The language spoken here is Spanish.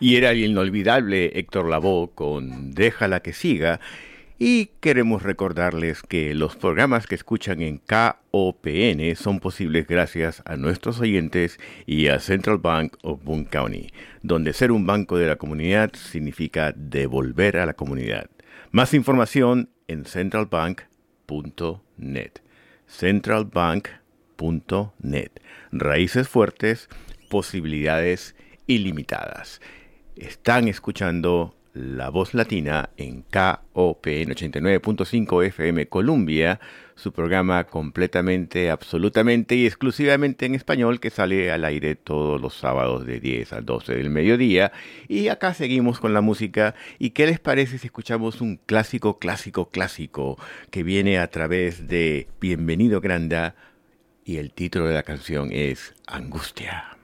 Y era el inolvidable Héctor Lavoe con Déjala que siga. Y queremos recordarles que los programas que escuchan en KOPN son posibles gracias a nuestros oyentes y a Central Bank of Boone County, donde ser un banco de la comunidad significa devolver a la comunidad. Más información en centralbank.net. Centralbank.net. Raíces fuertes, posibilidades ilimitadas. Están escuchando La Voz Latina en KOPN 89.5 FM Columbia, su programa completamente, absolutamente y exclusivamente en español que sale al aire todos los sábados de 10 a 12 del mediodía. Y acá seguimos con la música. ¿Y qué les parece si escuchamos un clásico, clásico, clásico que viene a través de Bienvenido Granda y el título de la canción es Angustia?